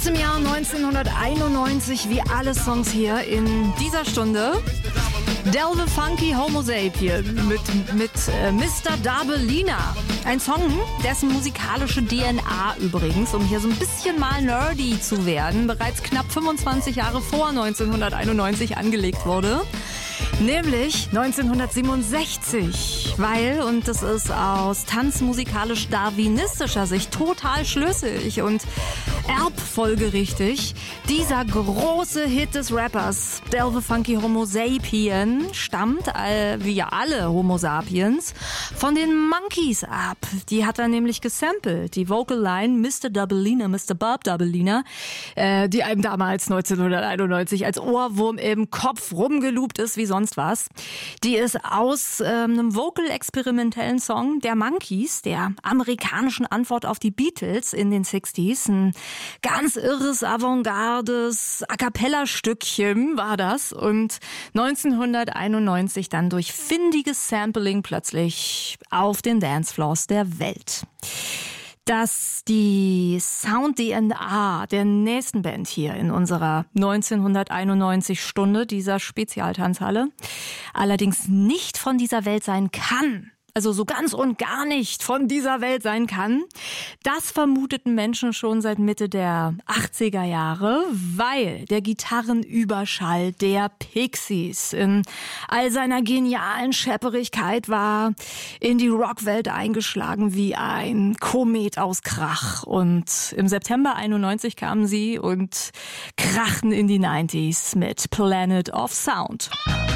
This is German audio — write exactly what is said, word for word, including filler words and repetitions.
Aus dem Jahr neunzehnhunderteinundneunzig, wie alle Songs hier in dieser Stunde. Del the Funky Homo Sapien mit, mit äh, Mister Dabelina. Ein Song, dessen musikalische D N A übrigens, um hier so ein bisschen mal nerdy zu werden, bereits knapp fünfundzwanzig Jahre vor neunzehnhunderteinundneunzig angelegt wurde. Nämlich neunzehnhundertsiebenundsechzig, weil, und das ist aus tanzmusikalisch-darwinistischer Sicht total schlüssig und erbfolgerichtig, dieser große Hit des Rappers Del the Funky Homo Sapien stammt, äh, wie ja alle Homo Sapiens, von den Monkees ab. Die hat er nämlich gesampelt, die Vocal Line Mister Dabelina, Mister Bob Dabelina, äh, die einem damals neunzehnhunderteinundneunzig als Ohrwurm im Kopf rumgeloopt ist wie sonst was. Die ist aus ähm, einem vocal-experimentellen Song der Monkees, der amerikanischen Antwort auf die Beatles in den sechziger. Ein ganz irres, avantgardes A-Cappella-Stückchen war das und neunzehnhunderteinundneunzig dann durch findiges Sampling plötzlich auf den Dancefloors der Welt. Dass die Sound-D N A der nächsten Band hier in unserer neunzehnhunderteinundneunzig Stunde dieser Spezialtanzhalle allerdings nicht von dieser Welt sein kann, also so ganz und gar nicht von dieser Welt sein kann, das vermuteten Menschen schon seit Mitte der achtziger Jahre, weil der Gitarrenüberschall der Pixies in all seiner genialen Schepperigkeit war in die Rockwelt eingeschlagen wie ein Komet aus Krach. Und im September einundneunzig kamen sie und krachten in die neunziger mit Planet of Sound.